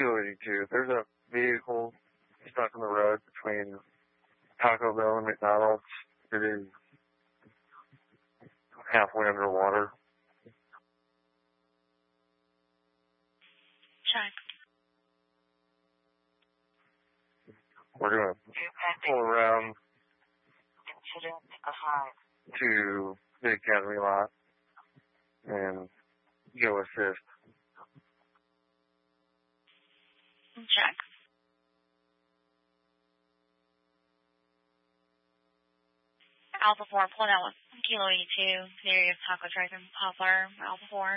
Kilo 82. There's a vehicle stuck on the road between Taco Bell and McDonald's. It is halfway underwater. Check. We're going to pull around to the Academy lot and go assist. Check. Alpha 4, pull down with Kilo 82, near your taco truck and Poplar, Alpha 4.